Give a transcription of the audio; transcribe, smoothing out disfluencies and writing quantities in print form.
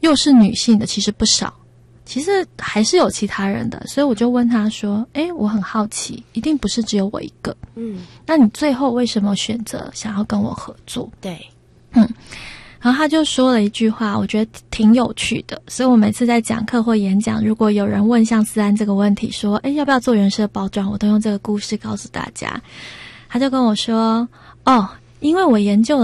又是女性的其实不少，其实还是有其他人的。所以我就问他说我很好奇，一定不是只有我一个，那你最后为什么选择想要跟我合作？ 对， 然后他就说了一句话，我觉得挺有趣的。所以我每次在讲课或演讲，如果有人问像思安这个问题说要不要做人设包装，我都用这个故事告诉大家。他就跟我说因为我研究了